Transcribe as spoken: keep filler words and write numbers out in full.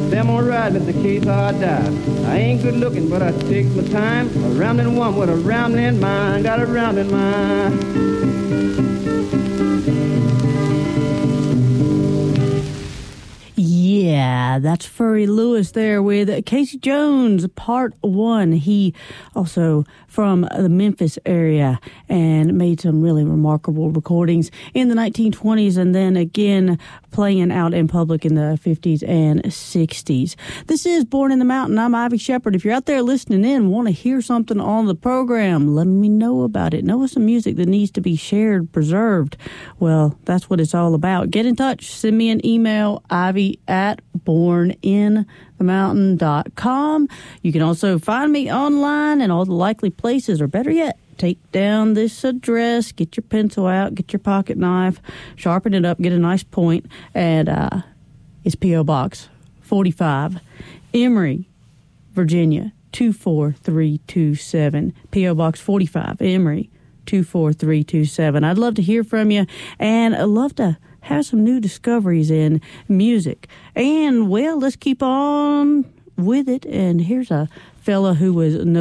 Them on ride, Mister Case, or I die. I ain't good looking, but I take my time. A rambling one with a rambling mind. Got a rambling mind. Yeah, that's Furry Lewis there with Casey Jones, part one. He also from the Memphis area and made some really remarkable recordings in the nineteen twenties and then again playing out in public in the fifties and sixties. This is Born in the Mountain. I'm Ivy Shepard. If you're out there listening in, want to hear something on the program, let me know about it. Know some music that needs to be shared, preserved. Well, that's what it's all about. Get in touch. Send me an email, ivy at born in the mountain dot com. You can also find me online in all the likely places, or better yet, take down this address, get your pencil out, get your pocket knife, sharpen it up, get a nice point, and uh, it's P O. Box forty-five, Emory, Virginia, two four three two seven. P O. Box forty-five, Emory, two four three two seven. I'd love to hear from you, and I'd love to have some new discoveries in music. And, well, let's keep on with it. And here's a fella who was no